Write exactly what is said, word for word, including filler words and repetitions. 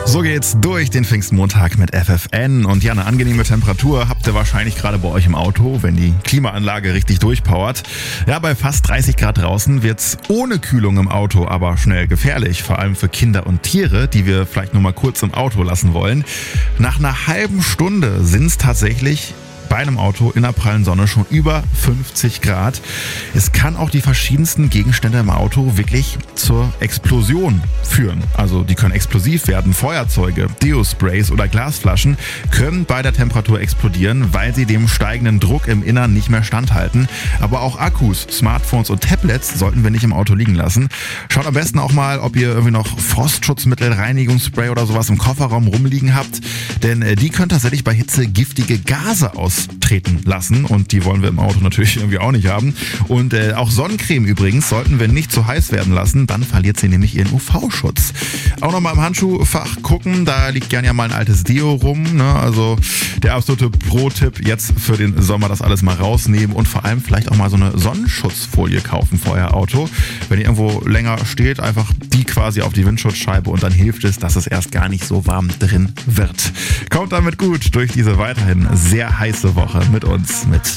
So geht's durch den Pfingstmontag mit F F N. Und ja, eine angenehme Temperatur habt ihr wahrscheinlich gerade bei euch im Auto, wenn die Klimaanlage richtig durchpowert. Ja, bei fast dreißig Grad draußen wird's ohne Kühlung im Auto aber schnell gefährlich. Vor allem für Kinder und Tiere, die wir vielleicht nur mal kurz im Auto lassen wollen. Nach einer halben Stunde sind's tatsächlich bei einem Auto in der prallen Sonne schon über fünfzig Grad. Es kann auch die verschiedensten Gegenstände im Auto wirklich zur Explosion führen. Also die können explosiv werden. Feuerzeuge, Deo-Sprays oder Glasflaschen können bei der Temperatur explodieren, weil sie dem steigenden Druck im Innern nicht mehr standhalten. Aber auch Akkus, Smartphones und Tablets sollten wir nicht im Auto liegen lassen. Schaut am besten auch mal, ob ihr irgendwie noch Frostschutzmittel, Reinigungsspray oder sowas im Kofferraum rumliegen habt. Denn die können tatsächlich bei Hitze giftige Gase aus treten lassen und die wollen wir im Auto natürlich irgendwie auch nicht haben. Und äh, auch Sonnencreme übrigens sollten wir nicht zu heiß werden lassen, dann verliert sie nämlich ihren U V-Schutz. Auch nochmal im Handschuhfach gucken, da liegt gerne ja mal ein altes Deo rum, ne? Also der absolute Pro-Tipp jetzt für den Sommer, das alles mal rausnehmen und vor allem vielleicht auch mal so eine Sonnenschutzfolie kaufen vor euer Auto. Wenn ihr irgendwo länger steht, einfach die quasi auf die Windschutzscheibe und dann hilft es, dass es erst gar nicht so warm drin wird. Kommt damit gut durch diese weiterhin sehr heiße Woche mit uns, mit